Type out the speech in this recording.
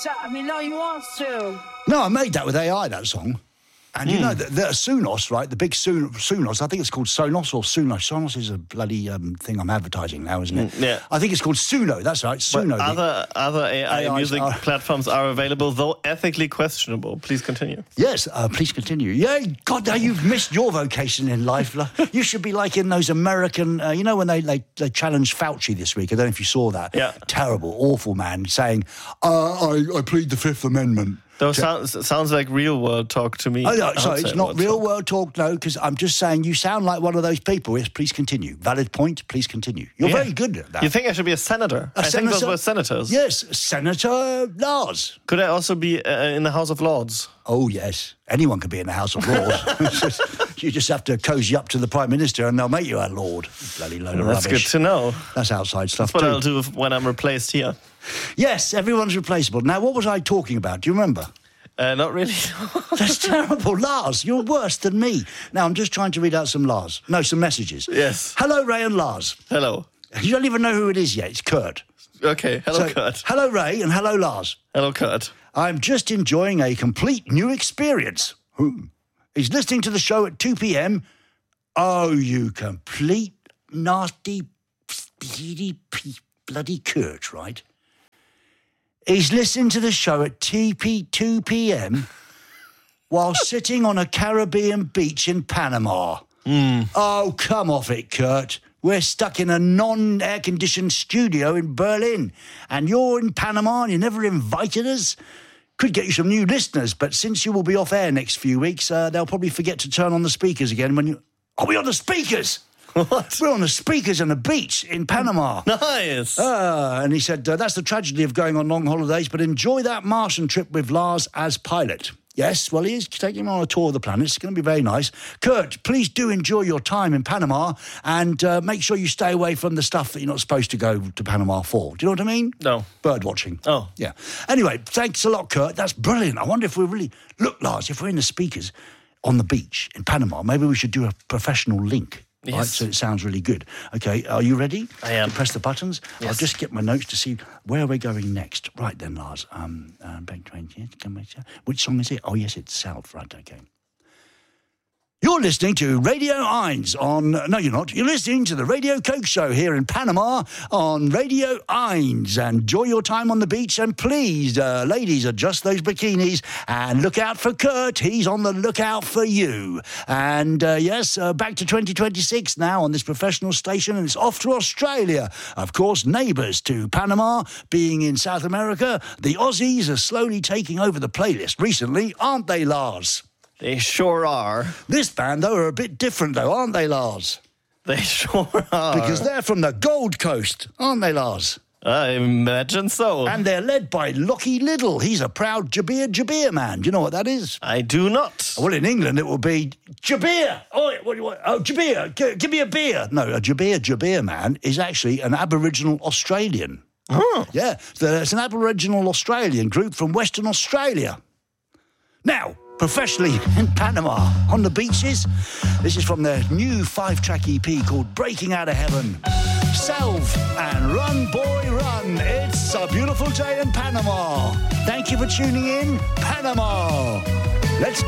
I mean, no, you want to. No, I made that with AI, that song. And you know, the Sonos, right, the big Sonos, I think it's called Sonos or Suno. Sonos is a bloody thing I'm advertising now, isn't it? Yeah. I think it's called Suno, that's right, Suno. But other AI music platforms are available, though ethically questionable. Please continue. Yes, please continue. Yeah, God, now you've missed your vocation in life. You should be like in those American, you know, when they challenged Fauci this week. I don't know if you saw that. Yeah. Terrible, awful man saying, I plead the Fifth Amendment. Those sounds like real world talk to me. Oh, no, sorry, it's not real world talk, no, because I'm just saying you sound like one of those people. Yes, please continue. Valid point, please continue. You're very good at that. You think I should be a senator? I think those were senators. Yes, Senator Lars. Could I also be in the House of Lords? Oh, yes. Anyone could be in the House of Lords. You just have to cozy up to the Prime Minister and they'll make you a Lord. Bloody load of rubbish. That's good to know. That's outside stuff, That's what I'll do when I'm replaced here. Yes, everyone's replaceable. Now, what was I talking about? Do you remember? Not really. That's terrible. Lars, you're worse than me. Now, I'm just trying to read out some messages. Yes. Hello, Ray and Lars. Hello. You don't even know who it is yet. It's Kurt. Okay. Hello, Kurt. Hello, Ray, and hello, Lars. Hello, Kurt. I'm just enjoying a complete new experience. He's listening to the show at 2 p.m. Oh, you complete nasty, speedy, bloody Kurt, right? He's listening to the show at 2 p.m. while sitting on a Caribbean beach in Panama. Oh, come off it, Kurt. We're stuck in a non-air-conditioned studio in Berlin, and you're in Panama and you never invited us? Could get you some new listeners, but since you will be off air next few weeks, they'll probably forget to turn on the speakers again when you... Are we on the speakers? What? We're on the speakers on the beach in Panama. Nice. And he said, that's the tragedy of going on long holidays, but enjoy that Martian trip with Lars as pilot. Yes, well, he is taking him on a tour of the planet. It's going to be very nice. Kurt, please do enjoy your time in Panama and make sure you stay away from the stuff that you're not supposed to go to Panama for. Do you know what I mean? No. Bird watching. Oh. Yeah. Anyway, thanks a lot, Kurt. That's brilliant. I wonder if we're really... Look, Lars, if we're in the speakers on the beach in Panama, maybe we should do a professional link. Yes. Right, so it sounds really good. Okay, are you ready? I am. Press the buttons. Yes. I'll just get my notes to see where we're going next. Right then, Lars. Which song is it? Oh, yes, it's South. Right, okay. You're listening to Radio 1 on... No, you're not. You're listening to the Radio Coke Show here in Panama on Radio 1. And enjoy your time on the beach. And please, ladies, adjust those bikinis and look out for Kurt. He's on the lookout for you. And, yes, back to 2026 now on this professional station. And it's off to Australia. Of course, neighbours to Panama, being in South America. The Aussies are slowly taking over the playlist recently, aren't they, Lars? They sure are. This band, though, are a bit different, though, aren't they, Lars? They sure are. Because they're from the Gold Coast, aren't they, Lars? I imagine so. And they're led by Lockie Liddell. He's a proud Jabir man. Do you know what that is? I do not. Well, in England, it will be Jabir. Oh, Jabir, give me a beer. No, a Jabir man is actually an Aboriginal Australian. Oh. Yeah, it's an Aboriginal Australian group from Western Australia. Now... professionally in Panama, on the beaches. This is from their new 5-track EP called Breaking Out of Heaven. Salve and Run, Boy, Run. It's a beautiful day in Panama. Thank you for tuning in, Panama. Let's